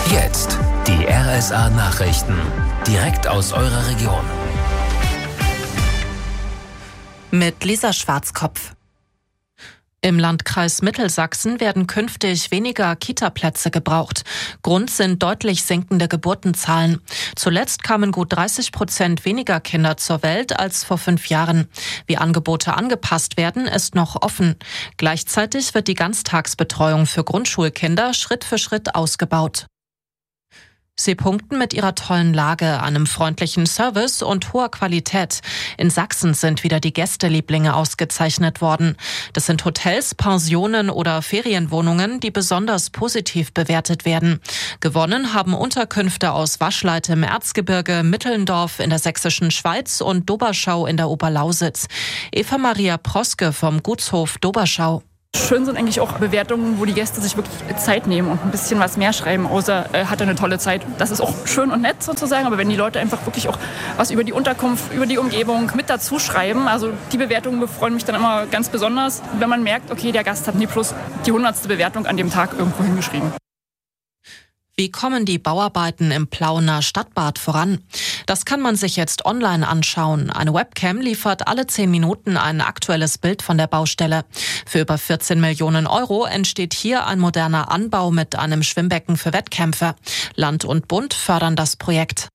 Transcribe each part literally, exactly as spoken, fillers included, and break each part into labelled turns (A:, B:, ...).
A: Jetzt die R S A-Nachrichten. Direkt aus eurer Region.
B: Mit Lisa Schwarzkopf. Im Landkreis Mittelsachsen werden künftig weniger Kita-Plätze gebraucht. Grund sind deutlich sinkende Geburtenzahlen. Zuletzt kamen gut dreißig Prozent weniger Kinder zur Welt als vor fünf Jahren. Wie Angebote angepasst werden, ist noch offen. Gleichzeitig wird die Ganztagsbetreuung für Grundschulkinder Schritt für Schritt ausgebaut. Sie punkten mit ihrer tollen Lage, einem freundlichen Service und hoher Qualität. In Sachsen sind wieder die Gästelieblinge ausgezeichnet worden. Das sind Hotels, Pensionen oder Ferienwohnungen, die besonders positiv bewertet werden. Gewonnen haben Unterkünfte aus Waschleit im Erzgebirge, Mittelndorf in der sächsischen Schweiz und Doberschau in der Oberlausitz. Eva Maria Proske vom Gutshof Doberschau.
C: Schön sind eigentlich auch Bewertungen, wo die Gäste sich wirklich Zeit nehmen und ein bisschen was mehr schreiben, außer äh, hat er eine tolle Zeit. Das ist auch schön und nett sozusagen, aber wenn die Leute einfach wirklich auch was über die Unterkunft, über die Umgebung mit dazu schreiben, also die Bewertungen befreuen mich dann immer ganz besonders, wenn man merkt, okay, der Gast hat nie plus die hundertste Bewertung an dem Tag irgendwo hingeschrieben.
B: Wie kommen die Bauarbeiten im Plauener Stadtbad voran? Das kann man sich jetzt online anschauen. Eine Webcam liefert alle zehn Minuten ein aktuelles Bild von der Baustelle. Für über vierzehn Millionen Euro entsteht hier ein moderner Anbau mit einem Schwimmbecken für Wettkämpfe. Land und Bund fördern das Projekt.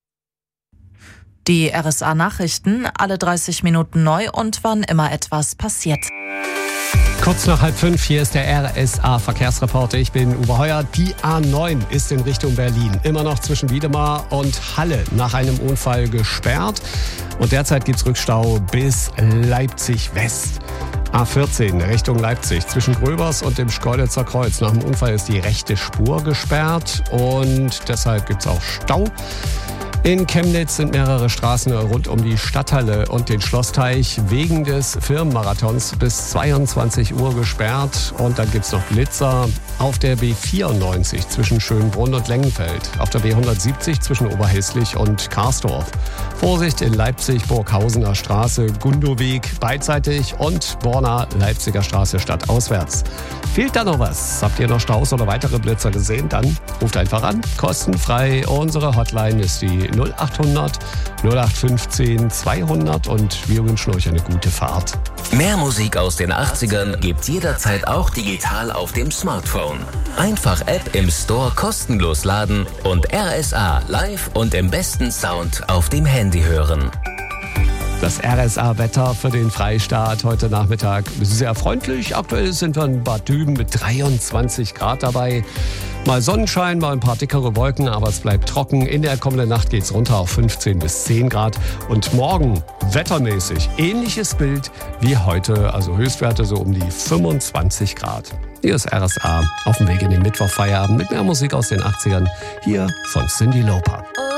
B: Die R S A-Nachrichten, alle dreißig Minuten neu und wann immer etwas passiert.
D: Kurz nach halb fünf, hier ist der R S A-Verkehrsreporter. Ich bin Uwe Heuer. Die A neun ist in Richtung Berlin immer noch zwischen Wiedemar und Halle nach einem Unfall gesperrt. Und derzeit gibt es Rückstau bis Leipzig West. A vierzehn Richtung Leipzig zwischen Gröbers und dem Schkeuditzer Kreuz. Nach dem Unfall ist die rechte Spur gesperrt und deshalb gibt es auch Stau. In Chemnitz sind mehrere Straßen rund um die Stadthalle und den Schlossteich wegen des Firmenmarathons bis zweiundzwanzig Uhr gesperrt. Und dann gibt's noch Blitzer auf der B vierundneunzig zwischen Schönbrunn und Lengenfeld, auf der B hundertsiebzig zwischen Oberhäslich und Karsdorf. Vorsicht in Leipzig, Burghausener Straße, Gundoweg beidseitig und Borna Leipziger Straße stadtauswärts. Fehlt da noch was? Habt ihr noch Staus oder weitere Blitzer gesehen? Dann ruft einfach an, kostenfrei. Unsere Hotline ist die null achthundert null acht fünfzehn zweihundert und wir wünschen euch eine gute Fahrt.
A: Mehr Musik aus den achtzigern gibt's jederzeit auch digital auf dem Smartphone. Einfach App im Store kostenlos laden und R S A live und im besten Sound auf dem Handy hören.
D: Das R S A-Wetter für den Freistaat heute Nachmittag ist sehr freundlich. Aktuell sind wir in Bad Düben mit dreiundzwanzig Grad dabei. Mal Sonnenschein, mal ein paar dickere Wolken, aber es bleibt trocken. In der kommenden Nacht geht es runter auf fünfzehn bis zehn Grad. Und morgen wettermäßig ähnliches Bild wie heute, also Höchstwerte so um die fünfundzwanzig Grad. Hier ist R S A auf dem Weg in den Mittwochfeierabend mit mehr Musik aus den achtzigern. Hier von Cyndi Lauper.